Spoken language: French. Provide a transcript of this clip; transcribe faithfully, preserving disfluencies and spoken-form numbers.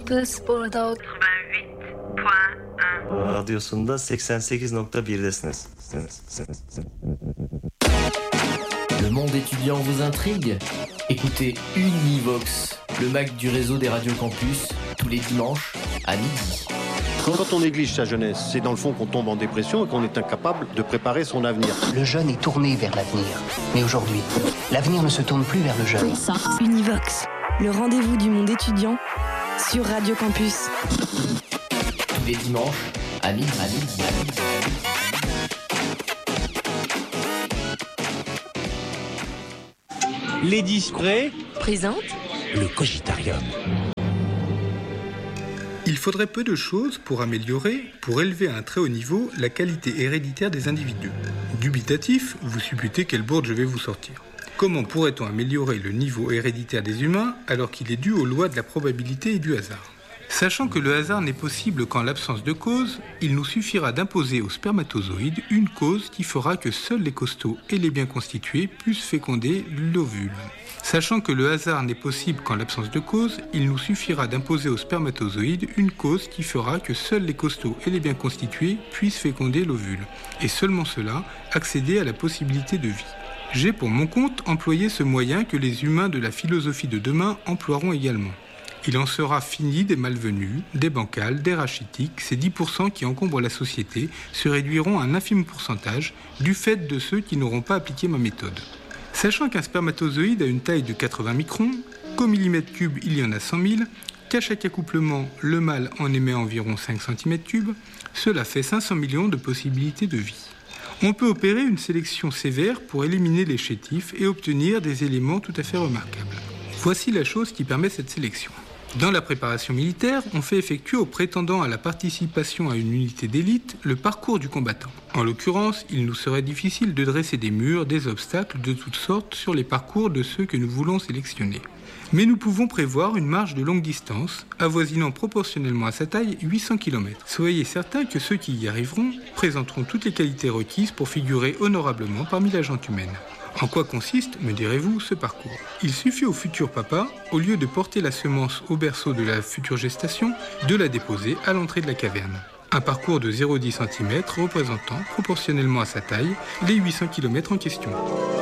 Campus burada quatre-vingt-huit virgule un. Radyosunda seksen sekiz nokta birdesiniz. Le monde étudiant vous intrigue? Écoutez Univox, le Mac du réseau des radios campus, tous les dimanches à midi. Quand on néglige sa jeunesse, c'est dans le fond qu'on tombe en dépression et qu'on est incapable de préparer son avenir. Le jeune est tourné vers l'avenir. Mais aujourd'hui, l'avenir ne se tourne plus vers le jeune. Univox, le rendez-vous du monde étudiant sur Radio Campus. Tous les dimanches à midi. À midi, à midi. Les Discrets Présente le Cogitarium. Il faudrait peu de choses pour améliorer, pour élever à un très haut niveau, la qualité héréditaire des individus. Dubitatif, vous supputez quelle bourde je vais vous sortir. Comment pourrait-on améliorer le niveau héréditaire des humains alors qu'il est dû aux lois de la probabilité et du hasard ? Sachant que le hasard n'est possible qu'en l'absence de cause, il nous suffira d'imposer aux spermatozoïdes une cause qui fera que seuls les costauds et les bien constitués puissent féconder l'ovule. Sachant que le hasard n'est possible qu'en l'absence de cause, il nous suffira d'imposer aux spermatozoïdes une cause qui fera que seuls les costauds et les bien constitués puissent féconder l'ovule, et seulement cela, accéder à la possibilité de vie. J'ai pour mon compte employé ce moyen que les humains de la philosophie de demain emploieront également. Il en sera fini des malvenus, des bancals, des rachitiques, ces dix pour cent qui encombrent la société se réduiront à un infime pourcentage du fait de ceux qui n'auront pas appliqué ma méthode. Sachant qu'un spermatozoïde a une taille de quatre-vingts microns, qu'au millimètre cube il y en a cent mille, qu'à chaque accouplement le mâle en émet environ cinq centimètres cubes, cela fait cinq cents millions de possibilités de vie. On peut opérer une sélection sévère pour éliminer les chétifs et obtenir des éléments tout à fait remarquables. Voici la chose qui permet cette sélection. Dans la préparation militaire, on fait effectuer aux prétendants à la participation à une unité d'élite le parcours du combattant. En l'occurrence, il nous serait difficile de dresser des murs, des obstacles de toutes sortes sur les parcours de ceux que nous voulons sélectionner. Mais nous pouvons prévoir une marche de longue distance, avoisinant proportionnellement à sa taille huit cents kilomètres. Soyez certains que ceux qui y arriveront présenteront toutes les qualités requises pour figurer honorablement parmi la gente humaine. En quoi consiste, me direz-vous, ce parcours ? Il suffit au futur papa, au lieu de porter la semence au berceau de la future gestation, de la déposer à l'entrée de la caverne. Un parcours de zéro virgule dix centimètres représentant, proportionnellement à sa taille, les huit cents kilomètres en question.